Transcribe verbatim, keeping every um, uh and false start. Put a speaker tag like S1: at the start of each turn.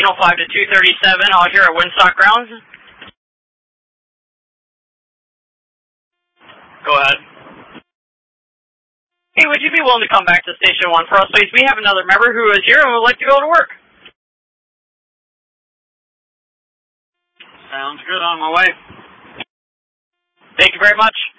S1: oh five to two thirty-seven, all here at Windstock Grounds. Go ahead. Hey, would you be willing to come back to Station one for us, please? We have another member who is here and would like to go to work. Sounds good, on my way. Thank you very much.